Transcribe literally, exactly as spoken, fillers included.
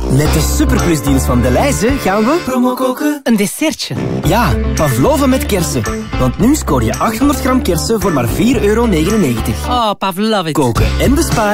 Met de superplusdeals van Delhaize gaan we... Promo koken. Een dessertje. Ja, pavlova met kersen. Want nu scoor je achthonderd gram kersen voor maar vier euro negenennegentig. Oh, pavlova. Koken en besparen.